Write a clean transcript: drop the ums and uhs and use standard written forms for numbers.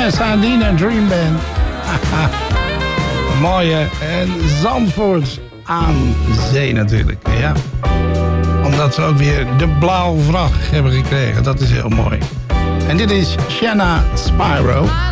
Pasadena Dream Band. Mooie. En Zandvoort aan zee natuurlijk. Ja. Omdat ze ook weer de blauwe vlag hebben gekregen. Dat is heel mooi. En dit is Shanna Spyro.